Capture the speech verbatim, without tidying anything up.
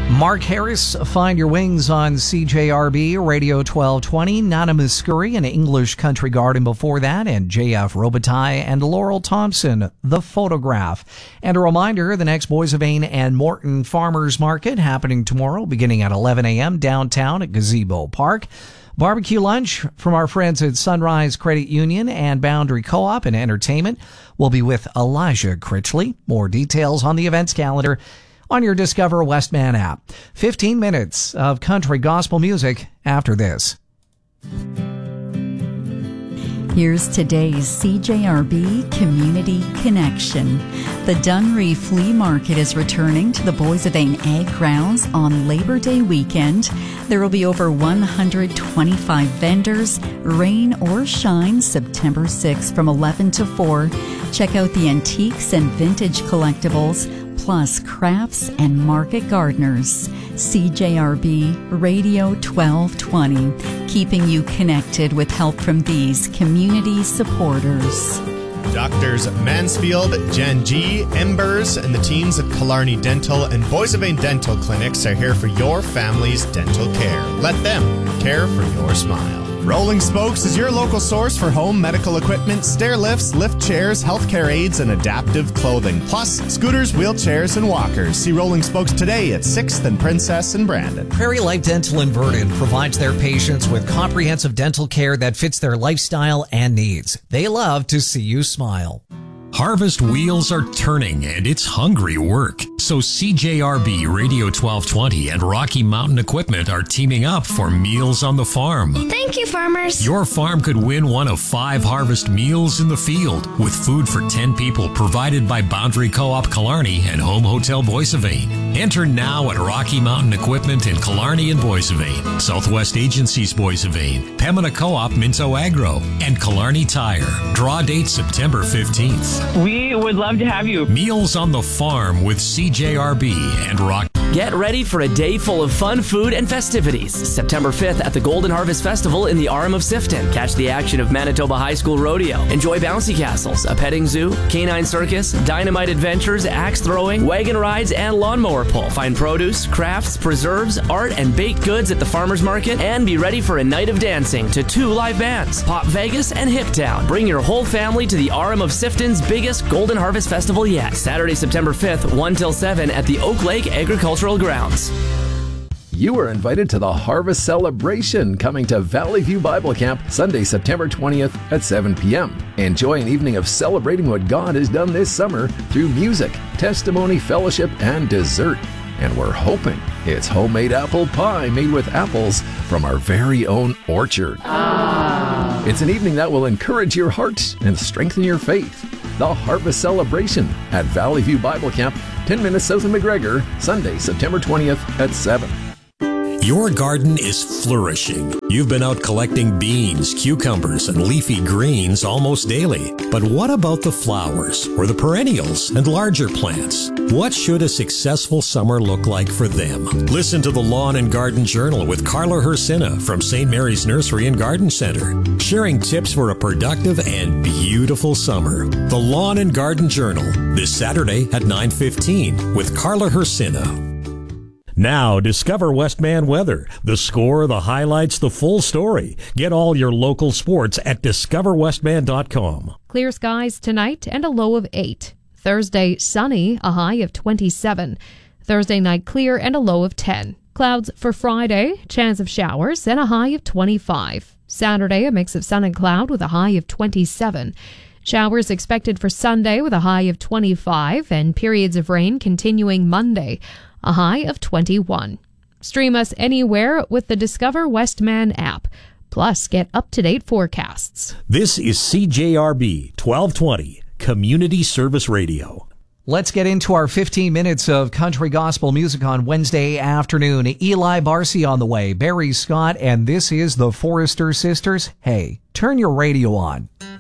Mark Harris, Find Your Wings on C J R B Radio twelve twenty. Nana Muscuri, an English Country Garden before that, and J F Robitaille and Laurel Thompson, The Photograph. And a reminder, the next Boissevain and Morton Farmers Market happening tomorrow beginning at eleven a.m. downtown at Gazebo Park. Barbecue lunch from our friends at Sunrise Credit Union and Boundary Co-op and Entertainment will be with Elijah Critchley. More details on the events calendar on your Discover Westman app. fifteen minutes of country gospel music after this. Here's today's C J R B Community Connection. The Dunree Flea Market is returning to the Boissevain Ag Grounds on Labor Day weekend. There will be over one hundred twenty-five vendors, rain or shine, September sixth from eleven to four. Check out the antiques and vintage collectibles, plus crafts and market gardeners. C J R B Radio twelve twenty, keeping you connected with help from these community supporters. Doctors Mansfield, Jen G, Embers, and the teams at Killarney Dental and Boissevain Dental Clinics are here for your family's dental care. Let them care for your smile. Rolling Spokes is your local source for home medical equipment, stair lifts, lift chairs, healthcare aids, and adaptive clothing. Plus, scooters, wheelchairs, and walkers. See Rolling Spokes today at sixth and Princess in Brandon. Prairie Life Dental in Verdon provides their patients with comprehensive dental care that fits their lifestyle and needs. They love to see you smile. Harvest wheels are turning, and it's hungry work. So C J R B Radio twelve twenty and Rocky Mountain Equipment are teaming up for Meals on the Farm. Thank you, farmers. Your farm could win one of five harvest meals in the field, with food for ten people provided by Boundary Co-op Killarney and Home Hotel Boissevain. Enter now at Rocky Mountain Equipment in Killarney and Boissevain, Southwest Agencies Boissevain, Pembina Co-op Minto Agro, and Killarney Tire. Draw date September fifteenth. We would love to have you. Meals on the Farm with C J R B and Rock. Get ready for a day full of fun, food, and festivities. September fifth at the Golden Harvest Festival in the Arm of Sifton. Catch the action of Manitoba High School Rodeo. Enjoy bouncy castles, a petting zoo, canine circus, dynamite adventures, axe throwing, wagon rides, and lawnmower pull. Find produce, crafts, preserves, art, and baked goods at the farmers market, and be ready for a night of dancing to two live bands, Pop Vegas and Hip Town. Bring your whole family to the Arm of Sifton's biggest Golden Harvest Festival yet. Saturday, September fifth, one till seven at the Oak Lake Agricultural Grounds. You are invited to the Harvest Celebration coming to Valley View Bible Camp Sunday, September twentieth at seven p.m. Enjoy an evening of celebrating what God has done this summer through music, testimony, fellowship, and dessert. And we're hoping it's homemade apple pie made with apples from our very own orchard. Ah. It's an evening that will encourage your heart and strengthen your faith. The Harvest Celebration at Valley View Bible Camp, ten minutes south of McGregor, Sunday, September twentieth at seven. Your garden is flourishing. You've been out collecting beans, cucumbers, and leafy greens almost daily. But what about the flowers, or the perennials, and larger plants? What should a successful summer look like for them? Listen to the Lawn and Garden Journal with Carla Hersina from Saint Mary's Nursery and Garden Center, sharing tips for a productive and beautiful summer. The Lawn and Garden Journal, this Saturday at nine fifteen with Carla Hersina. Now, discover Westman Weather. The score, the highlights, the full story. Get all your local sports at discover westman dot com. Clear skies tonight and a low of eight. Thursday, sunny, a high of twenty-seven. Thursday night, clear and a low of ten. Clouds for Friday, chance of showers and a high of twenty-five. Saturday, a mix of sun and cloud with a high of twenty-seven. Showers expected for Sunday with a high of twenty-five, and periods of rain continuing Monday, a high of twenty-one. Stream us anywhere with the Discover Westman app. Plus, get up-to-date forecasts. This is C J R B twelve twenty, Community Service Radio. Let's get into our fifteen minutes of country gospel music on Wednesday afternoon. Eli Barcy on the way, Barry Scott, and this is the Forrester Sisters. Hey, turn your radio on.